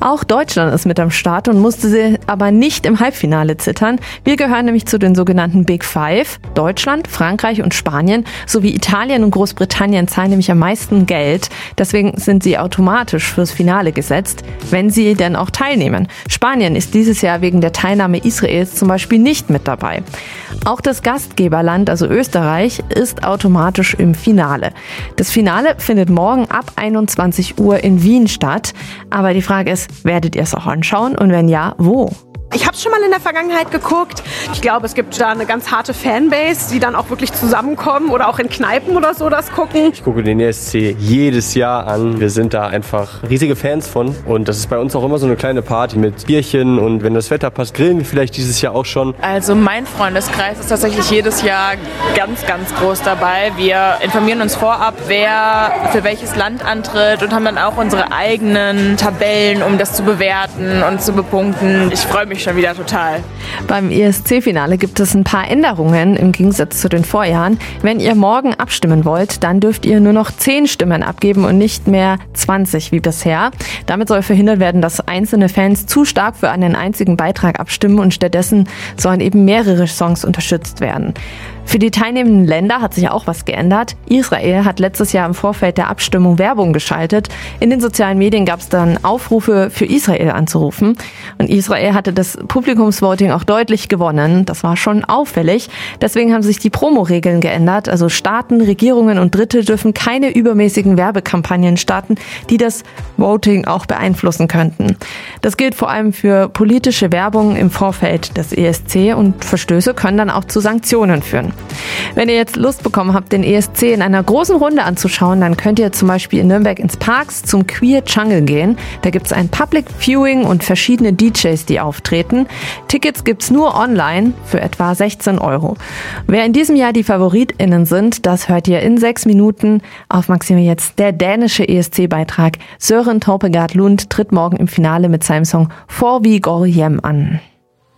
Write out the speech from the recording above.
Auch Deutschland ist mit am Start und musste sie aber nicht im Halbfinale zittern. Wir gehören nämlich zu den sogenannten Big Five. Deutschland, Frankreich und Spanien sowie Italien und Großbritannien zahlen nämlich am meisten Geld. Deswegen sind sie automatisch fürs Finale gesetzt, wenn sie denn auch teilnehmen. Spanien ist dieses Jahr wegen der Teilnahme Israels zum Beispiel nicht mit dabei. Auch das Gastgeberland, also Österreich, ist automatisch im Finale. Das Finale findet morgen ab 21 Uhr in Wien statt. Aber die Frage ist, werdet ihr es auch anschauen und wenn ja, wo? Ich habe es schon mal in der Vergangenheit geguckt. Ich glaube, es gibt da eine ganz harte Fanbase, die dann auch wirklich zusammenkommen oder auch in Kneipen oder so das gucken. Ich gucke den ESC jedes Jahr an. Wir sind da einfach riesige Fans von. Und das ist bei uns auch immer so eine kleine Party mit Bierchen. Und wenn das Wetter passt, grillen wir vielleicht dieses Jahr auch schon. Also mein Freundeskreis ist tatsächlich jedes Jahr ganz, ganz groß dabei. Wir informieren uns vorab, wer für welches Land antritt und haben dann auch unsere eigenen Tabellen, um das zu bewerten und zu bepunkten. Ich freue mich schon wieder total. Beim ESC-Finale gibt es ein paar Änderungen im Gegensatz zu den Vorjahren. Wenn ihr morgen abstimmen wollt, dann dürft ihr nur noch 10 Stimmen abgeben und nicht mehr 20 wie bisher. Damit soll verhindert werden, dass einzelne Fans zu stark für einen einzigen Beitrag abstimmen und stattdessen sollen eben mehrere Songs unterstützt werden. Für die teilnehmenden Länder hat sich auch was geändert. Israel hat letztes Jahr im Vorfeld der Abstimmung Werbung geschaltet. In den sozialen Medien gab es dann Aufrufe für Israel anzurufen. Und Israel hatte das Publikumsvoting auch deutlich gewonnen. Das war schon auffällig. Deswegen haben sich die Promo-Regeln geändert. Also Staaten, Regierungen und Dritte dürfen keine übermäßigen Werbekampagnen starten, die das Voting auch beeinflussen könnten. Das gilt vor allem für politische Werbung im Vorfeld des ESC und Verstöße können dann auch zu Sanktionen führen. Wenn ihr jetzt Lust bekommen habt, den ESC in einer großen Runde anzuschauen, dann könnt ihr zum Beispiel in Nürnberg ins Parks zum Queer Jungle gehen. Da gibt es ein Public Viewing und verschiedene DJs, die auftreten. Tickets gibt's nur online für etwa 16 €. Wer in diesem Jahr die FavoritInnen sind, das hört ihr in 6 Minuten. Auf Maxime jetzt der dänische ESC-Beitrag. Søren Torpegaard Lund tritt morgen im Finale mit seinem Song For Vi Går Hjem an.